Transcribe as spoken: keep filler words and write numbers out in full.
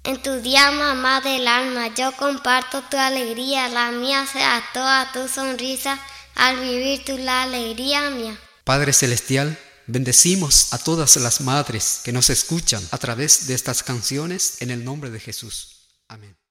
En tu día, mamá del alma, yo comparto tu alegría, la mía sea toda tu sonrisa, al vivir tu la alegría mía. Padre Celestial, bendecimos a todas las madres que nos escuchan a través de estas canciones en el nombre de Jesús. Amén.